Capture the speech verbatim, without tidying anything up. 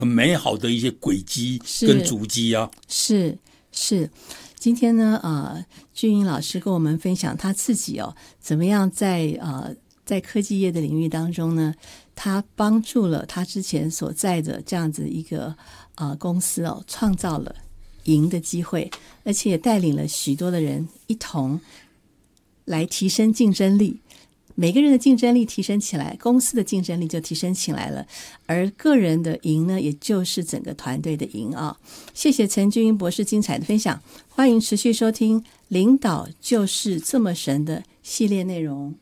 很美好的一些轨迹跟足迹啊。 是是，今天呢，呃，俊英老师跟我们分享他自己哦，怎么样在呃在科技业的领域当中呢，他帮助了他之前所在的这样子一个呃公司哦，创造了赢的机会，而且也带领了许多的人一同来提升竞争力。每个人的竞争力提升起来，公司的竞争力就提升起来了，而个人的赢呢，也就是整个团队的赢啊！谢谢陈俊英博士精彩的分享，欢迎持续收听《领导就是这么神》的系列内容。